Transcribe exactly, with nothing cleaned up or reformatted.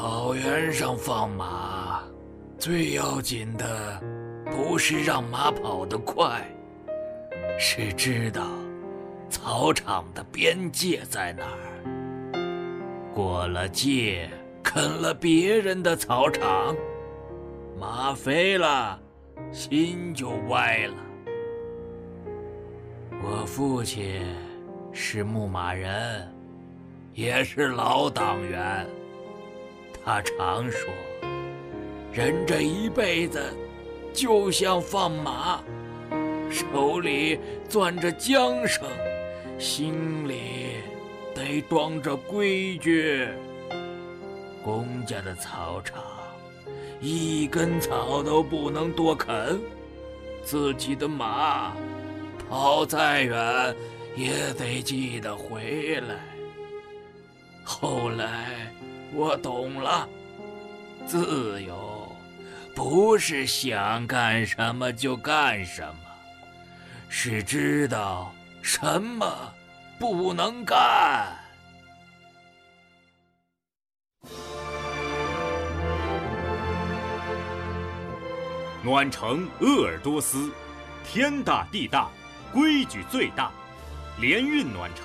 草原上放马，最要紧的不是让马跑得快，是知道草场的边界在哪儿。过了界，啃了别人的草场，马肥了，心就歪了。我父亲是牧马人，也是老党员。他常说，人这一辈子就像放马，手里攥着缰绳，心里得装着规矩。公家的草场，一根草都不能多啃，自己的马跑再远也得记得回来。后来我懂了，自由不是想干什么就干什么，是知道什么不能干。 暖城鄂尔多斯，天大地大，规矩最大，联运暖城